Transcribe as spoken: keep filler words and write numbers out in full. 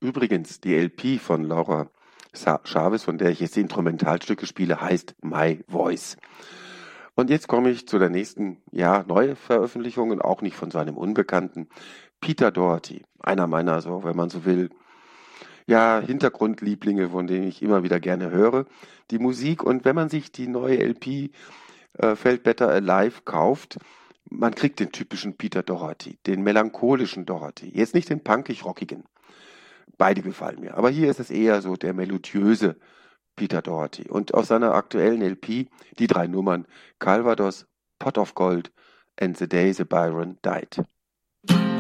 Übrigens, die L P von Laura Sa- Chavez, von der ich jetzt die Instrumentalstücke spiele, heißt My Voice. Und jetzt komme ich zu der nächsten, ja, neue Veröffentlichung und auch nicht von so einem Unbekannten. Peter Doherty, einer meiner, so, wenn man so will, ja, Hintergrundlieblinge, von denen ich immer wieder gerne höre. Die Musik, und wenn man sich die neue L P äh, Felt Better Alive kauft, man kriegt den typischen Peter Doherty, den melancholischen Doherty. Jetzt nicht den punkig-rockigen. Beide gefallen mir. Aber hier ist es eher so der melodiöse Peter Doherty. Und aus seiner aktuellen L P die drei Nummern Calvados, Pot of Gold and The Day the Byron Died.